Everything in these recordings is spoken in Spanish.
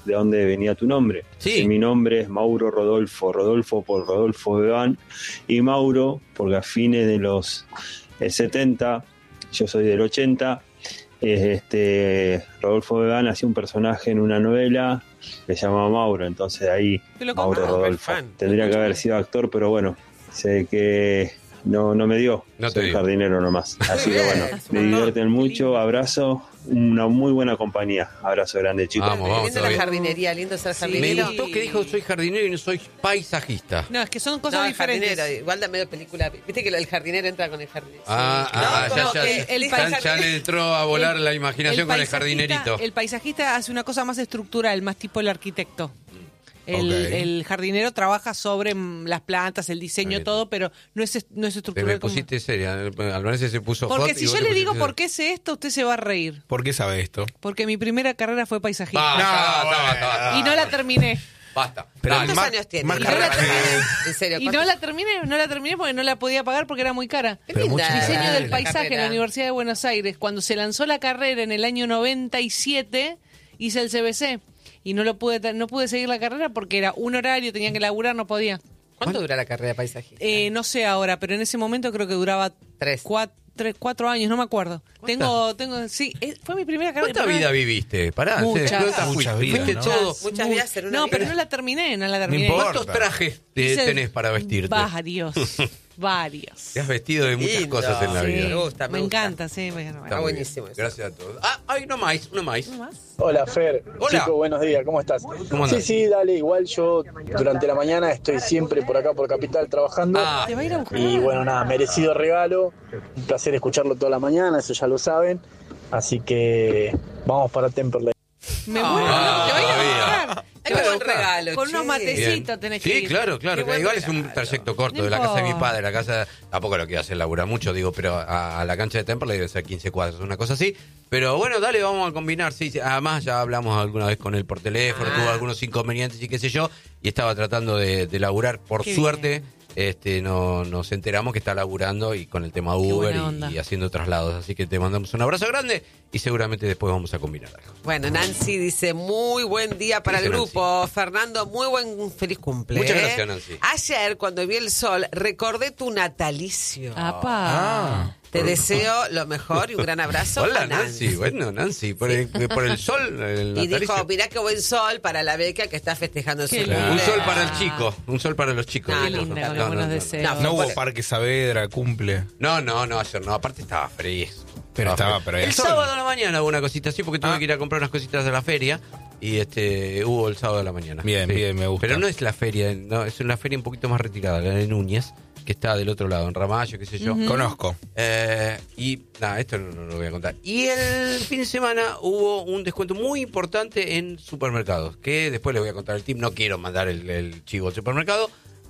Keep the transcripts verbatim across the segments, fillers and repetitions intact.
de dónde venía tu nombre. Sí. Si mi nombre es Mauro Rodolfo, Rodolfo por Rodolfo Bebán, y Mauro, porque a fines de los eh, setenta, yo soy del ochenta, eh, este, Rodolfo Bebán hacía un personaje en una novela que se llamaba Mauro, entonces ahí Mauro Rodolfo. Tendría que haber sido actor, pero bueno, sé que no, no me dio, no soy te jardinero nomás. Así que bueno, me divierten mucho, abrazo, una muy buena compañía. Abrazo grande, chicos. Vamos, vamos, lindo la todavía. jardinería, lindo ser Me jardinero. gustó que dijo soy jardinero y no soy paisajista. No, es que son cosas No, diferentes. jardinero, igual da medio película. Viste que el jardinero entra con el jardinero. Ah, Sí. ah, No, ya, como ya, que el el ya, paisaje- ya le entró a volar la imaginación con el paisajista- jardinerito. El paisajista hace una cosa más estructural, más tipo el arquitecto. El, Ok. el jardinero trabaja sobre mm, las plantas, el diseño, Está bien. todo, pero no es, no es Te estructural. me como- pusiste seria. Albanese se puso Porque hot si y vos yo te le digo pusiste por qué sé esto, usted se va a reír. ¿Por qué sabe esto? Porque mi primera carrera fue paisajista. Basta, No, basta, bueno. basta, basta. Y no la terminé. Basta. Pero Dale. ¿Cuántos más- años tiene? más Y no carrera la que- terminé. En serio, Y no ¿cuántos- la terminé, no la terminé porque no la podía pagar porque era muy cara. Qué Pero linda mucha Diseño carrera. del la paisaje en carrera. la Universidad de Buenos Aires. Cuando se lanzó la carrera en el año noventa y siete, hice el C B C. Y no lo pude ta- no pude seguir la carrera porque era un horario, tenía que laburar, no podía. ¿Cuánto dura la carrera paisajista? Eh, no sé ahora, pero en ese momento creo que duraba Tres. cuatro, tres, cuatro años, no me acuerdo. Tengo, tengo, sí, eh, fue mi primera carrera. ¿Cuánta vida viviste? Pará, Muchas. ¿cuántas Muchas fuiste? vidas, Fuiste ¿no? todo. Muchas Muy- vidas en una No, vida. pero no la terminé, no la terminé. importa. ¿Cuántos trajes te- Hice tenés para vestirte? Varios, varios. Te has vestido de muchas Lindo. cosas en la Sí. vida. Me gusta, me me gusta. encanta, sí. Me, Está Está muy buenísimo bien. eso. Gracias a todos. Ah, hay uno más, uno más. ¿No más? Hola Fer, Hola. chico, buenos días, ¿cómo estás? ¿Cómo sí, andás? sí, dale, igual yo durante la mañana estoy siempre por acá por Capital trabajando. Ah, Te va a ir a buscar. Y bueno, nada, merecido regalo, un placer escucharlo toda la mañana, eso ya lo saben. Así que vamos para Temperley. Me Ah, muero, no, te va a ir a todavía. buscar. Ay, qué buen regalo, Con che. unos matecitos bien. tenés que Sí, ir. claro, claro. Qué buen Igual es un regalo. trayecto corto No de la casa de mi importa. padre a la casa. Tampoco lo quiero hacer laburar mucho, digo, pero a, a la cancha de Temperley debe ser quince cuadras, una cosa así. Pero bueno, dale, vamos a combinar. Sí, sí. Además, ya hablamos alguna vez con él por teléfono, Ah. tuvo algunos inconvenientes y qué sé yo, y estaba tratando de, de laburar. Por Qué suerte, bien. este no nos enteramos que está laburando y con el tema Uber buena onda. y, y haciendo traslados. Así que te mandamos un abrazo grande y seguramente después vamos a combinar algo. Bueno, Nancy dice, muy buen día para el Dice grupo. Fernando, muy buen feliz cumple. Muchas ¿eh? gracias, Nancy. Ayer, cuando vi el sol, recordé tu natalicio. Apa. Ah. Te deseo lo mejor y un gran abrazo. Hola, a Nancy. Bueno, Nancy, por, el, por el sol. El Y natalicio. dijo, mirá qué buen sol para la beca que está festejando su Qué cumple. Un sol para el chico, un sol para los chicos. Ah, Qué no, linda, no, con no, los buenos no, no. deseos. No, No hubo Bueno. Parque Saavedra, cumple. No, no, no, ayer no. Aparte estaba fresco. Pero estaba, pero El el sol. sábado a la mañana hubo una cosita así porque tuve Ah. que ir a comprar unas cositas de la feria y este hubo el sábado a la mañana. Bien, bien, me gusta. Pero no es la feria, no, es una feria un poquito más retirada, la de Núñez, que está del otro lado, en Ramallo, qué sé yo. Conozco. Eh, y nada, esto no, no lo voy a contar. Y el fin de semana hubo un descuento muy importante en supermercados, que después les voy a contar el tip. No quiero mandar el, el chivo al supermercado,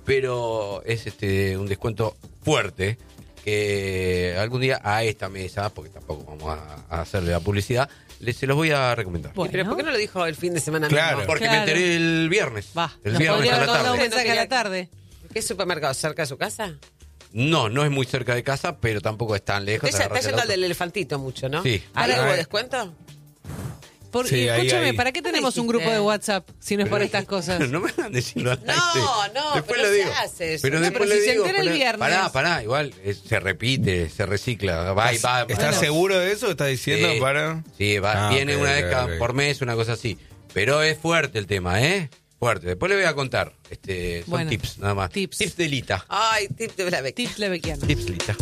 pero es este un descuento fuerte que algún día a esta mesa, porque tampoco vamos a, a hacerle la publicidad, les, se los voy a recomendar. Bueno. Pero ¿por qué no lo dijo el fin de semana Claro. mismo? Porque Claro. me enteré el viernes. Va, el nos viernes podría a haber la mandado un tarde. mensaje a la tarde. ¿Qué supermercado? ¿Cerca de su casa? No, no es muy cerca de casa, pero tampoco es tan lejos. Usted ya está agarrate el yendo al auto. del elefantito mucho, ¿no? Sí. ¿Ahí Ahora- hubo descuento? Por- Sí, y ahí, escúchame, ahí. ¿para qué tenemos un dijiste? grupo de WhatsApp si no es por estas cosas? No me van a decir al No, aire. no, Después pero lo se digo. hace eso. Pero No, después pero le si se digo. entera el pero- viernes. Pará, pará, igual eh, se repite, se recicla. Va y va. ¿Estás Bueno. seguro de eso? ¿Estás diciendo Sí, para...? sí, va, Ah, viene ok, una ok, vez cada- ok. por mes, una cosa así. Pero es fuerte el tema, ¿eh? Fuerte. Después le voy a contar. Este, son Bueno, tips, nada más. tips. Tips de Lita. Ay, tip de la beca. Tips lebequiano. Tips Lita.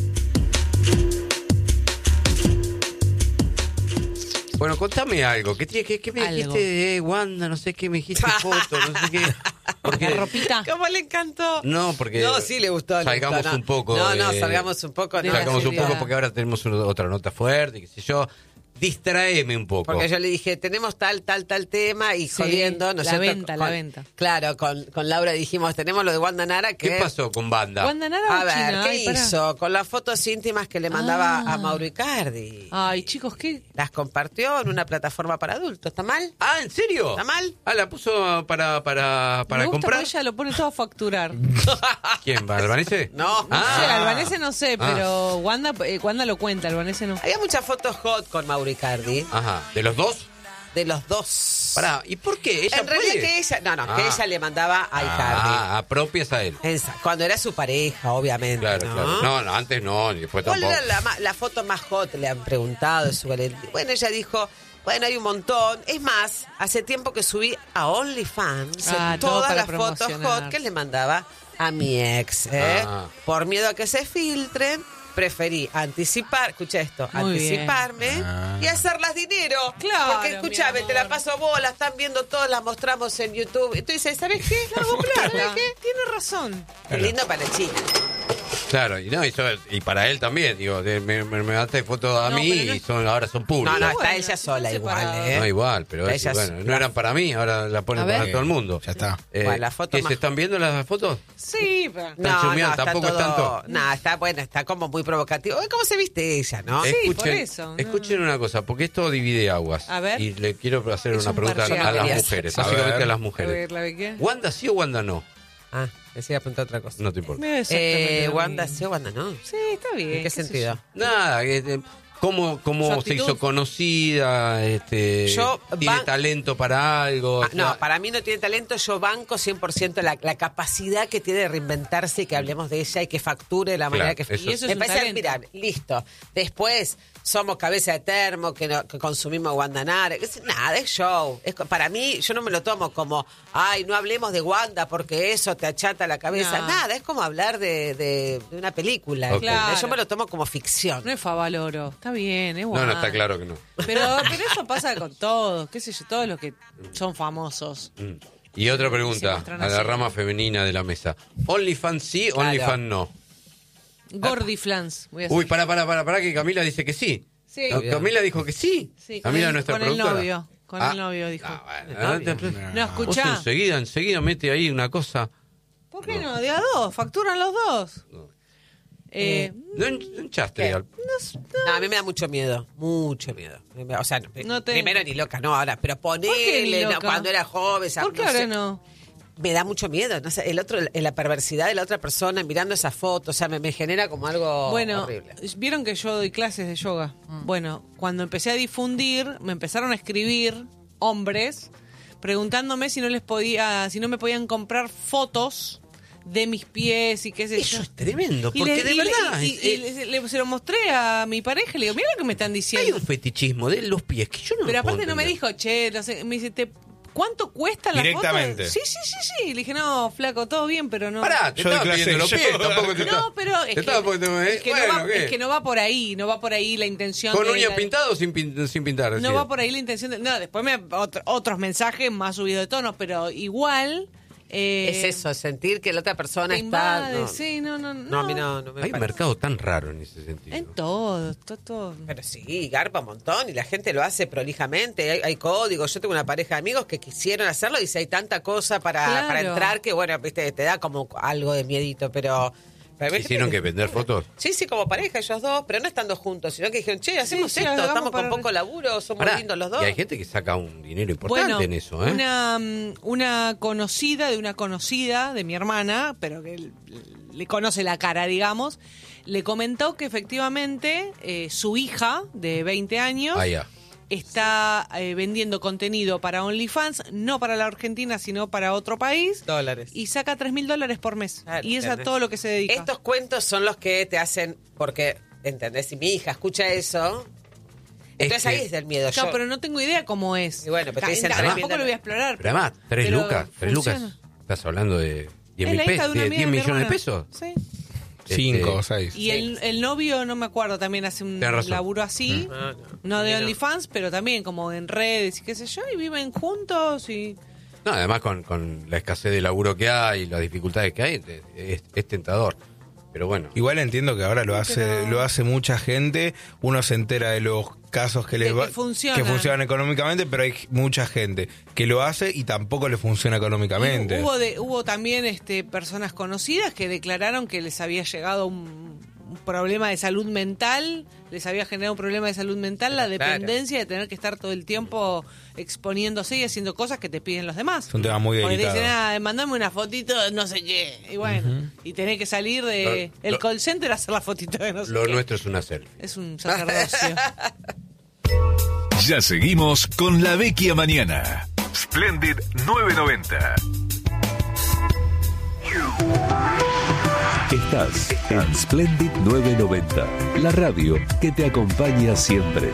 Bueno, contame algo. ¿Qué, tiene- qué, qué me Algo. dijiste de Wanda? No sé qué me dijiste foto, no sé qué. Porque, La ropita. ¿Cómo le encantó? no, porque No, sí le gustó. le salgamos gustó, no. un poco. No, no, de- salgamos un poco. de no, la Sacamos un seriedad. poco porque ahora tenemos una- otra nota fuerte, qué sé yo. Distraeme un poco. Porque yo le dije, tenemos tal, tal, tal tema y Sí, jodiendo, ¿no es la cierto? venta, Con- la venta. Claro, con, con Laura dijimos, tenemos lo de Wanda Nara que... ¿Qué pasó con Banda? Wanda Nara A o ver, China? ¿qué Ay, pará. hizo? Con las fotos íntimas que le mandaba Ah. a Mauro Icardi. Ay, chicos, ¿qué? Las compartió en una plataforma para adultos. ¿Está mal? Ah, ¿en serio? ¿Está mal? Ah, la puso para, para, para Me gusta comprar. porque ella lo pone todo a facturar. ¿Quién? ¿Albanese? No. No Ah. sé, Albanese no sé, Ah. pero Wanda, eh, Wanda lo cuenta, Albanese no. Había muchas fotos hot con Mauro Icardi. Ajá. ¿De los dos? de los dos. Pará, ¿y por qué? ¿Ella en realidad puede? que ella, no, no, que Ah. ella le mandaba a Icardi. Ah, apropias a él. Esa, cuando era su pareja, obviamente. Claro, ¿no? claro. No, no, antes no, ni después ¿Cuál tampoco. era la, ma- la foto más hot? Le han preguntado de su galería. Bueno, ella dijo, bueno, hay un montón. Es más, hace tiempo que subí a OnlyFans Ah, todo todas para las fotos promocionar. hot que le mandaba a mi ex. ¿eh? Ah. Por miedo a que se filtren, preferí anticipar, escucha esto, Muy bien. anticiparme Ah. y hacerlas dinero. Claro, Porque escúchame, mi te la amor. paso vos, la están viendo todas, las mostramos en YouTube. Y tú dices, ¿sabes qué? Hago plata. ¿Sabes qué? Tiene razón. Qué lindo para China. Claro, y no, y, so- y para él también, digo, de- me, me, me mandaste fotos a No, mí pero no- y son, ahora son públicas. No, no, Bueno, está ella sola están igual, separados. ¿eh? No, igual, pero Ella es- es- bueno, no eran para mí, ahora la ponen A ver. para todo el mundo. Ya está. Eh, Bueno, la foto ¿qué, más- ¿Se están viendo las fotos? Sí, pero... Están chumeando, tampoco es tanto. No, está bueno, está como muy provocativo. Ay, ¿cómo se viste ella, no? Sí, escuchen, por eso, no. escuchen una cosa, porque esto divide aguas. A ver. Y le quiero hacer Es una un pregunta parcial. a las Querías- mujeres, A básicamente ver. a las A mujeres. ver, ¿la de qué? ¿Wanda sí o Wanda no? Ah, decía apuntar otra cosa. No te importa. Me da exactamente Eh, lo Wanda mismo. sí o Wanda no. Sí, está bien. ¿En qué sé sentido? yo. Nada, que, eh, ¿cómo, Su cómo se actitud. hizo conocida? Este, Yo ¿Tiene van- talento para algo? Ah, O sea, no, para mí no tiene talento. Yo banco cien por ciento la, la capacidad que tiene de reinventarse y que hablemos de ella y que facture de la manera Claro, que eso Y eso Me es un parece talento. admirable. Listo. Después somos cabeza de termo, que, no- que consumimos Guandanara. Es- Nada, es show. Es co- para mí, yo no me lo tomo como, ay, no hablemos de Wanda porque eso te achata la cabeza. No. Nada, es como hablar de, de- de una película. Ok. ¿entendés? Claro. Yo me lo tomo como ficción. No es Favaloro. Está bien, es no, Wanda. no, está claro que no. Pero, pero eso pasa con todos, qué sé yo, todos los que son famosos. Mm. Y otra Se pregunta muestran a la así. rama femenina de la mesa. ¿OnlyFans sí, Claro. OnlyFans no? Gordy Flans. Voy a hacer. Uy, para, para, para, para, que Camila dice que sí. Sí. No, Camila dijo que sí. Sí, con Camila, el- nuestra con el productora. novio, con el novio dijo. Ah, bueno, El novio. no, te- No, Vos escuchá. enseguida, enseguida mete ahí una cosa. ¿Por qué no? De a dos, facturan los dos. Eh, No en- no hinchaste ¿Qué? al- No, a mí me da mucho miedo, mucho miedo. O sea, No te- primero ni loca, no, ahora, pero ¿Por qué ni ponele, no, loca? cuando era joven, esa- ¿Por qué no ahora sé, no? me da mucho miedo, no sé, el otro, la perversidad de la otra persona mirando esa foto, o sea, me, me genera como algo Bueno, horrible. vieron que yo doy clases de yoga. Bueno, cuando empecé a difundir, me empezaron a escribir hombres preguntándome si no les podía, si no me podían comprar fotos de mis pies y qué sé Eso yo. es tremendo, Y porque le- de y le- verdad. y- y- es- y es- le- le- se lo mostré a mi pareja y le digo, mira lo que me están hay diciendo. un fetichismo de los pies que yo no Pero lo puedo aparte no me entender. dijo, che, no sé, me dice, ¿te, ¿cuánto cuesta la Directamente. foto? Sí, sí, sí, sí. Le dije, no, flaco, todo bien, pero no. Pará, te Yo doy estaba clase pidiendo los de pies, yoga. tampoco te No, estaba- pero te es que, estaba poniendo- es, que bueno, no va, ¿qué? es que no va por ahí, no va por ahí la intención ¿Con de uña la- pintada o sin, pin- sin pintar? No decía? va por ahí la intención de... No, después me otro- otros mensajes más subidos de tono, pero igual... eh, Es eso, sentir que la otra persona te está... invade, No, sí, no, no, no. no, a mí no, no me Hay un parece. mercado tan raro en ese sentido. En todo, todo, todo. Pero sí, garpa un montón y la gente lo hace prolijamente, hay, hay códigos. Yo tengo una pareja de amigos que quisieron hacerlo y dice, hay tanta cosa para, Claro. para entrar que, bueno, viste, te da como algo de miedito, pero... pero hay ¿Hicieron gente que vender fotos? Sí, sí, como pareja, ellos dos, pero no estando juntos, sino que dijeron, che, hacemos sí, esto, hagamos estamos para- con poco laburo, somos Pará, lindos los dos. Y hay gente que saca un dinero importante Bueno, en eso, ¿eh? una, mm, una conocida de una conocida de mi hermana, pero que l- le conoce la cara, digamos, le comentó que efectivamente eh, su hija de veinte años Ah, ya. está eh, vendiendo contenido para OnlyFans, no para la Argentina, sino para otro país, Dólares. y saca tres mil dólares por mes. Claro, y es a ¿entendés? todo lo que se dedica. Estos cuentos son los que te hacen, porque, ¿entendés? Si mi hija escucha eso, entonces que- ahí es del miedo. No, Yo- pero no tengo idea cómo es. Y bueno, pero te Ta- dicen ta- tres tampoco mil lo voy a explorar. Pero además, tres pero lucas, tres funciona. lucas. Estás hablando de diez, Es mil la hija pesos, de una de amiga diez de mi millones de hermana. pesos. Sí. Cinco o Este, seis. Y el, el novio, no me acuerdo, también hace un Tenés razón. laburo así. Ah, No A de mí OnlyFans, pero también como en redes y qué sé yo, y viven juntos y... No, además con, con la escasez de laburo que hay y las dificultades que hay, te- es, es tentador. Pero bueno. Igual entiendo que ahora lo hace Pero- lo hace mucha gente, uno se entera de los casos que, De les que va- funcionan. que funcionan económicamente, pero hay mucha gente que lo hace y tampoco le funciona económicamente. Y hubo, de, hubo también este, personas conocidas que declararon que les había llegado un, un problema de salud mental, les había generado un problema de salud mental la Claro. dependencia de tener que estar todo el tiempo exponiéndose y haciendo cosas que te piden los demás. Es un tema muy Porque te delicado. dicen, ah, mandame una fotito de no sé qué. Y bueno, y tenés que salir de Lo- el lo- call center a hacer la fotito de no sé Lo qué. nuestro es una selfie. Es un sacerdocio. Ya seguimos con La Vecchia Mañana. Splendid novecientos noventa. Estás en Splendid novecientos noventa, la radio que te acompaña siempre.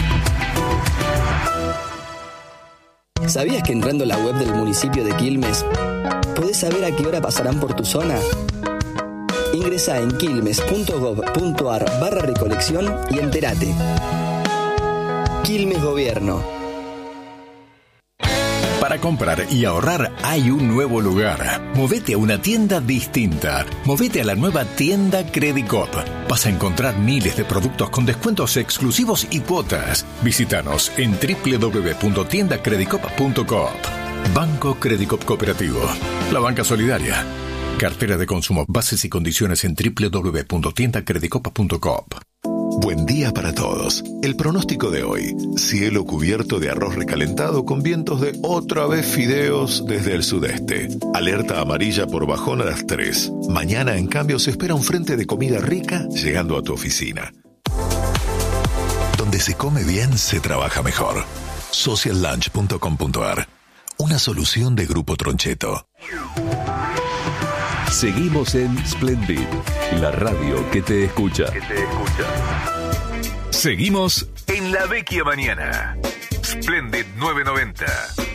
¿Sabías que entrando a la web del municipio de Quilmes podés saber a qué hora pasarán por tu zona? Ingresá en quilmes.gov.ar barra recolección y entérate. Quilmes Gobierno. Para comprar y ahorrar hay un nuevo lugar. Movete a una tienda distinta. Movete a la nueva tienda Credicop. Vas a encontrar miles de productos con descuentos exclusivos y cuotas. Visítanos en doble u doble u doble u punto tienda credicop punto coop. Banco Credicop Cooperativo. La banca solidaria. Cartera de consumo. Bases y condiciones en doble u doble u doble u punto tienda credicop punto coop. Buen día para todos. El pronóstico de hoy: cielo cubierto de arroz recalentado con vientos de otra vez fideos desde el sudeste. Alerta amarilla por bajón a las tres. Mañana, en cambio, se espera un frente de comida rica llegando a tu oficina. Donde se come bien, se trabaja mejor. social lunch punto com punto a r. Una solución de Grupo Troncheto. Seguimos en Splendid, la radio que te escucha. Que te escucha. Seguimos en La Vecchia Mañana. Splendid novecientos noventa.